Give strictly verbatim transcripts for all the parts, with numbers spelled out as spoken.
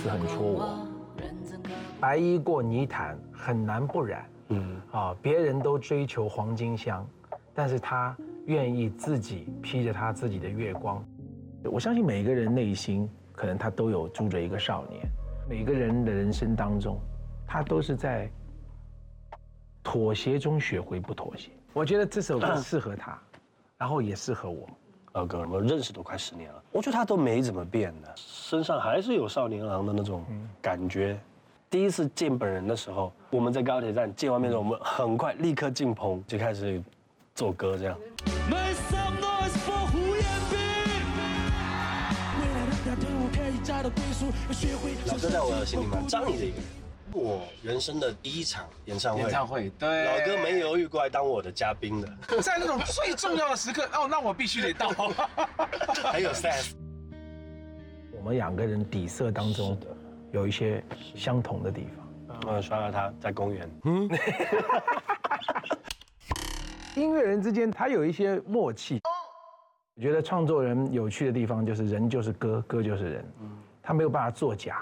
词很戳我。白衣过泥潭，很难不染。嗯啊，别人都追求黄金香，但是他愿意自己披着他自己的月光。我相信每个人内心可能他都有住着一个少年，每个人的人生当中，他都是在妥协中学会不妥协。我觉得这首歌适合他，然后也适合我。 老哥，我们认识都快十年了，我觉得他都没怎么变的，身上还是有少年郎的那种感觉。第一次见本人的时候，我们在高铁站见完面之后，我们很快立刻进棚就开始做歌，这样。老哥在我的心里蛮仗义的一个人。我人生的第一场演唱会， 演唱会，对， 老哥没犹豫过来当我的嘉宾的， 在那种最重要的时刻，哦，那我必须得到。 还有 sense。 我们两个人底色当中有一些相同的地方。 我刷到他在公园。嗯。 音乐人之间他有一些默契。我觉得创作人有趣的地方就是人就是歌，歌就是人，他没有办法作假。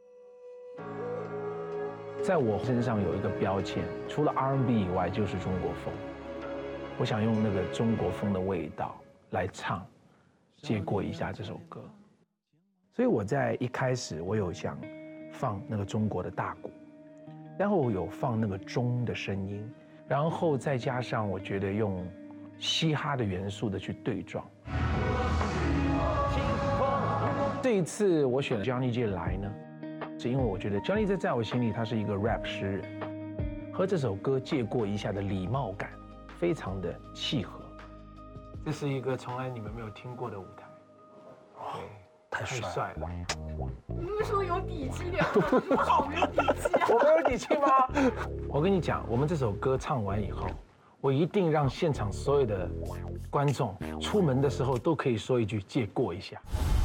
在我身上有一个标签，除了 R and B 以外就是中国风。我想用那个中国风的味道来唱《借过一下》这首歌。所以我在一开始我有想放那个中国的大鼓，然后有放那个钟的声音，然后再加上我觉得用嘻哈的元素的去对撞。这一次我选了 Johnny J 来呢，是因为我觉得 Johnny J 在我心里他是一个 rap 诗人，和这首歌借过一下的礼貌感非常的契合。这是一个从来你们没有听过的舞台，对， 太帅了。 太帅了。 你们说有底气点，我好没有底气啊！ 我没有底气吗？我跟你讲，我们这首歌唱完以后，我一定让现场所有的观众出门的时候都可以说一句“借过一下”。